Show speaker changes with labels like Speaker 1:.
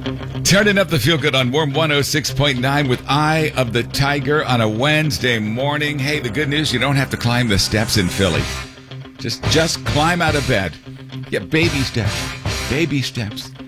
Speaker 1: Turning up the feel good on Warm 106.9 with Eye of the Tiger on a Wednesday morning. Hey, the good news, you don't have to climb the steps in Philly. Just climb out of bed. Yeah, baby steps. Baby steps.